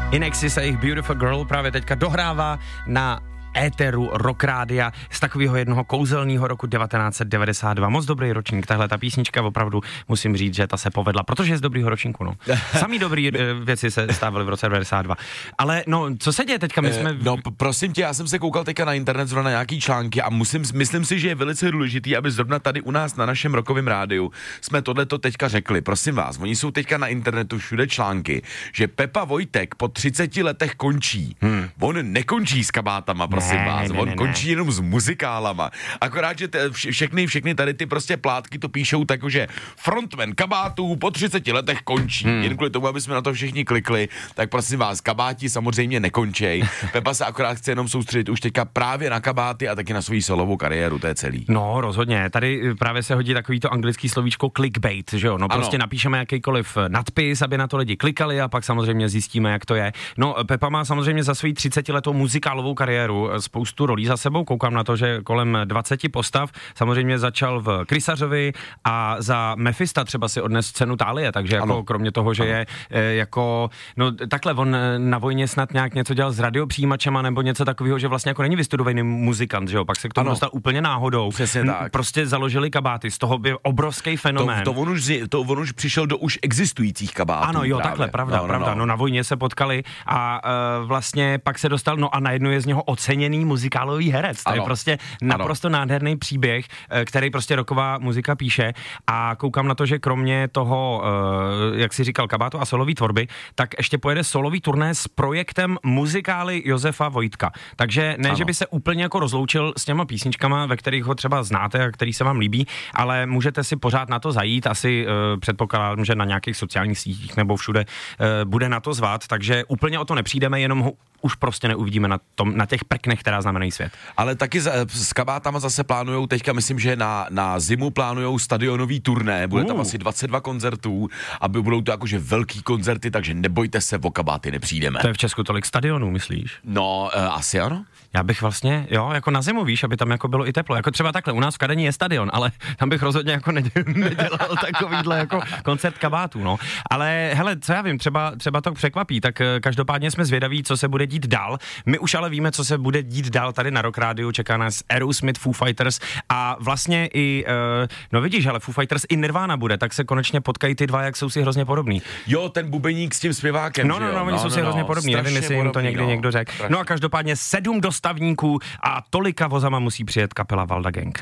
INXS a jejich Beautiful Girl právě teďka dohrává na éteru Rock Rádia z takového jednoho kouzelného roku 1992. Moc dobrý ročník, tahle ta písnička, opravdu musím říct, že ta se povedla, protože je z dobrýho ročníku, no. Samý dobrý věci se stávaly v roce 92. Ale no, co se děje teďka? My jsme... prosím tě, já jsem se koukal teďka na internet zrovna na nějaký články a myslím si, že je velice důležitý, aby zrovna tady u nás na našem Rockovém rádiu jsme tohleto teďka řekli. Prosím vás, oni jsou teďka na internetu všude články, že Pepa Vojtek po 30 letech končí. On nekončí s kabátama, prosím vás, on končí jenom s muzikálama. Akorát, že všechny tady ty prostě plátky to píšou tak, že frontman kabátů po 30 letech končí. Jen kvůli tomu, aby jsme na to všichni klikli, tak prosím vás, kabáti samozřejmě nekončej. Pepa se akorát chce jenom soustředit už teďka právě na kabáty a taky na svou solovou kariéru, to je celý. No, rozhodně. Tady právě se hodí takovýto anglický slovíčko clickbait, že jo? No prostě ano. Napíšeme jakýkoliv nadpis, aby na to lidi klikali a pak samozřejmě zjistíme, jak to je. No, Pepa má samozřejmě za svou 30letou muzikálovou kariéru spoustu rolí za sebou, koukám na to, že kolem 20 postav, samozřejmě začal v Krysařovi a za Mefista třeba si odnes cenu Thálie, takže jako kromě toho, že je jako, no takhle, on na vojně snad nějak něco dělal s radiopřijímačema nebo něco takového, že vlastně jako není vystudovaný muzikant, že jo, pak se k tomu dostal úplně náhodou. Přesně tak. Prostě založili kabáty, z toho byl obrovský fenomén. To on už přišel do už existujících kabátů. Ano, jo, právě. Takhle, pravda. No na vojně se potkali a vlastně pak se dostal, no a najednou je z něho oceněný muzikálový herec. To je prostě naprosto nádherný příběh, který prostě rocková muzika píše a koukám na to, že kromě toho, jak si říkal, kabátu a solový tvorby, tak ještě pojede solový turné s projektem muzikály Josefa Vojtka. Takže ne, že by se úplně jako rozloučil s těma písničkama, ve kterých ho třeba znáte a který se vám líbí, ale můžete si pořád na to zajít, asi předpokládám, že na nějakých sociálních sítích nebo všude bude na to zvát, takže úplně o to nepřijdeme, jenom ho už prostě neuvidíme na těch prknech, která znamenají svět. Ale taky s kabátama zase plánujou teďka, myslím, že na zimu plánujou stadionový turné, bude tam asi 22 koncertů a budou to jakože velký koncerty, takže nebojte se, o kabáty nepřijdeme. To je v Česku tolik stadionů, myslíš? No, asi ano. Já bych vlastně, jo, jako na zimu, víš, aby tam jako bylo i teplo. Jako třeba takhle, u nás v Kadani je stadion, ale tam bych rozhodně jako nedělal takovýhle jako koncert kabátů, no. Ale hele, co já vím, třeba to překvapí, tak každopádně jsme zvědaví, co se bude dít dál. My už ale víme, co se bude dít dál tady na Rock Rádiu, čeká nás Aerosmith, Foo Fighters a vlastně i, no vidíš, ale Foo Fighters i Nirvana bude, tak se konečně potkají ty dva, jak jsou si hrozně podobný. Jo, ten bubeník s tím zpěvákem, No, oni jsou si hrozně podobný, nevím, jestli jim to někdy někdo řekl. No a každopádně 7 dostavníků a tolika vozama musí přijet kapela Valda Gang.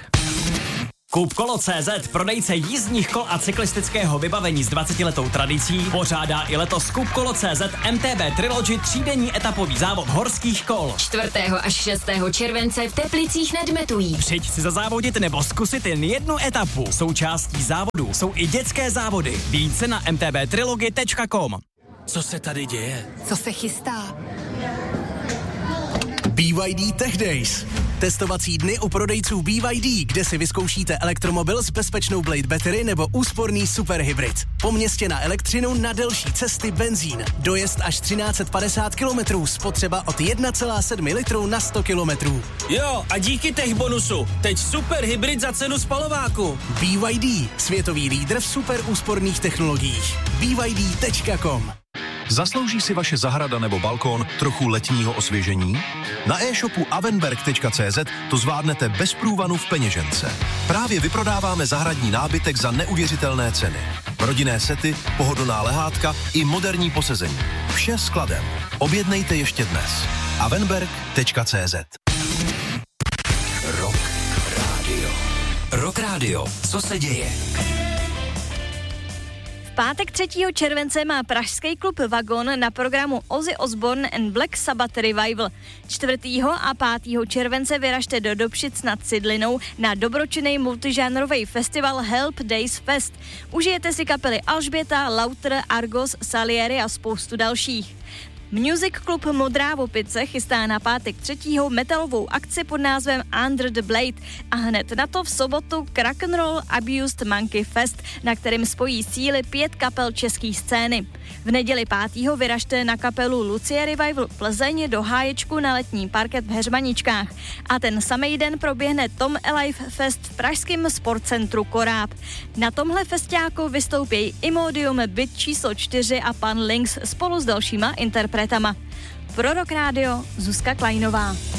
Kupkolo.cz, prodejce jízdních kol a cyklistického vybavení s 20letou tradicí, pořádá i letos Kupkolo.cz MTB Trilogy třídenní etapový závod horských kol. 4. až 6. července v Teplicích nad Metují. Přijď si zazávodit nebo zkusit jen jednu etapu. Součástí závodu jsou i dětské závody. Více na mtbtrilogy.com. Co se tady děje? Co se chystá? BYD Tech Days. Testovací dny u prodejců BYD, kde si vyzkoušíte elektromobil s bezpečnou Blade Battery nebo úsporný superhybrid. Po městě na elektřinu, na delší cesty benzín. Dojezd až 1350 km, spotřeba od 1,7 litru na 100 km. Jo, a díky tech bonusu, teď superhybrid za cenu spalováku. BYD, světový lídr v super úsporných technologiích. BYD.com. Zaslouží si vaše zahrada nebo balkón trochu letního osvěžení? Na e-shopu avenberg.cz to zvládnete bez průvanu v peněžence. Právě vyprodáváme zahradní nábytek za neuvěřitelné ceny. Rodinné sety, pohodlná lehátka i moderní posezení. Vše skladem. Objednejte ještě dnes. avenberg.cz. Rock Radio. Rock Radio. Co se děje? Pátek 3. července má pražský klub Vagon na programu Ozzy Osbourne and Black Sabbath Revival. 4. a 5. července vyražte do Dobšic nad Cidlinou na dobročinný multižánrový festival Help Days Fest. Užijete si kapely Alžběta, Lauter, Argos, Salieri a spoustu dalších. Music Club Modrá Vopice chystá na pátek 3. metalovou akci pod názvem Under the Blade a hned na to v sobotu Rock'n'Roll Abused Monkey Fest, na kterém spojí síly 5 kapel české scény. V neděli 5. vyražte na kapelu Lucie Revival Plzeň do háječku na letní parket v Heřmaničkách a ten samej den proběhne Tom Alive Fest v pražském sportcentru Koráb. Na tomhle festiáku vystoupí Imodium, Byt číslo 4 a pan Lynx spolu s dalšíma interprety. interpretama. Pro Rock Radio Zuzka Kleinová.